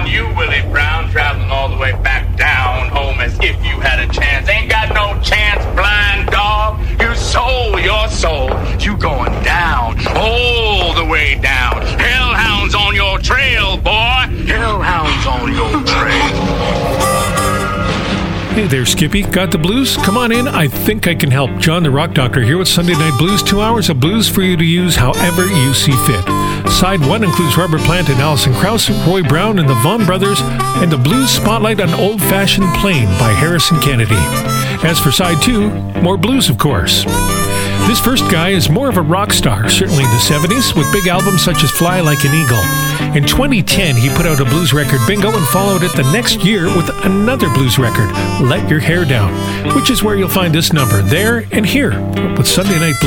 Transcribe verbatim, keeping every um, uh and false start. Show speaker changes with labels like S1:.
S1: on you, Willie Brown, traveling all the way back down home as if you had a chance. Ain't got no chance, blind dog. You sold your soul. You going down, all the way down. Hellhounds on your trail, boy. Hellhounds on your trail.
S2: Hey there, Skippy. Got the blues? Come on in. I think I can help. John the Rock Doctor here with Sunday Night Blues. Two hours of blues for you to use however you see fit. Side one includes Robert Plant and Alison Krauss, Roy Brown and the Vaughan Brothers, and the Blues Spotlight on Old Fashioned Plain by Harrison Kennedy. As for side two, more blues, of course. This first guy is more of a rock star, certainly in the seventies, with big albums such as Fly Like an Eagle. In twenty ten, he put out a blues record, Bingo, and followed it the next year with another blues record, Let Your Hair Down, which is where you'll find this number, there and here, with Sunday Night Blues.